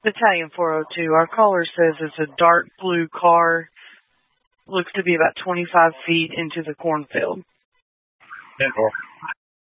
Battalion 402, our caller says it's a dark blue car. Looks to be about 25 feet into the cornfield. 10-4.